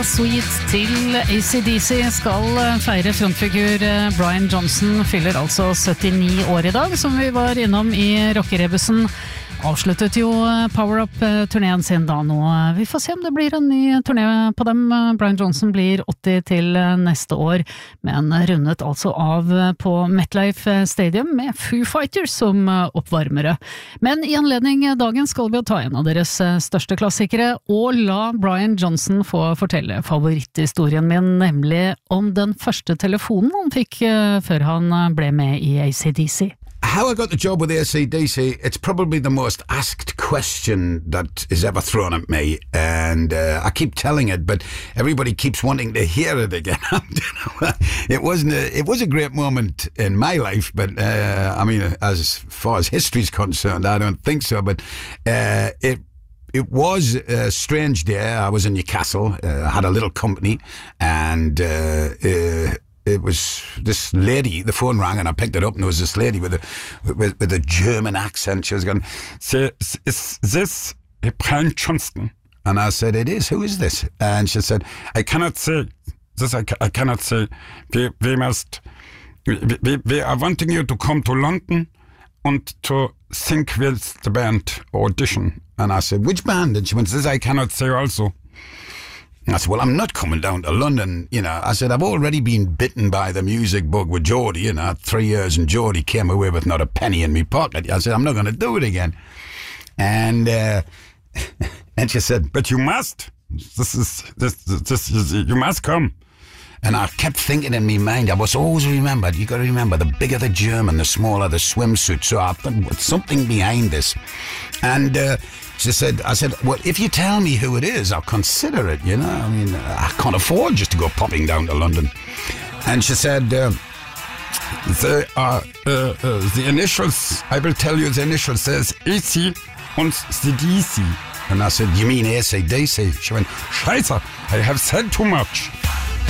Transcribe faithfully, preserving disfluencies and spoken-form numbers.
Sweet til A C D C skal feire frontfigur Brian Johnson, fyller altså syttini år i dag, som vi var innom i rockerebussen. Avsluttet jo Power Up-turnéen sin da nå. Vi får se om det blir en ny turné på dem. Brian Johnson blir åtti til neste år, men rundet altså av på MetLife Stadium med Foo Fighters som oppvarmere. Men i anledning dagen skal vi jo ta en av deres største klassikere, og la Brian Johnson få fortelle favoritthistorien min, nemlig om den første telefonen han fikk før han ble med i A C D C. How I got the job with A C D C, it's probably the most asked question that is ever thrown at me, and uh, I keep telling it, but everybody keeps wanting to hear it again. It wasn't a, it was a great moment in my life, but uh, I mean, as far as history's concerned, I don't think so, but uh, it It was a strange day. I was in Newcastle, uh, had a little company, and uh, uh, it was this lady, the phone rang and I picked it up and there was this lady with a with, with a German accent. She was going, "Is this Brian Johnson?" And I said, "It is. Who is this?" And she said, "I cannot say this. I, I cannot say. We, we must. We, we are wanting you to come to London and to sing with the band audition." And I said, "Which band?" And she went, "This I cannot say also." I said, "Well, I'm not coming down to London, you know." I said, "I've already been bitten by the music bug with Geordie, you know, three years and Geordie came away with not a penny in my pocket." I said, "I'm not going to do it again." And uh, and she said, "But you must. This is this this is you must come." And I kept thinking in my mind, I was always remembered, you got to remember, the bigger the German, the smaller the swimsuit. So I thought, what's something behind this? And uh, she said, I said, "Well, if you tell me who it is, I'll consider it, you know. I mean, I can't afford just to go popping down to London." And she said, uh, the, uh, uh, uh, the initials, I will tell you the initials, there's A C and C D C. And I said, "You mean A C D C?" She went, "Scheiße, I have said too much."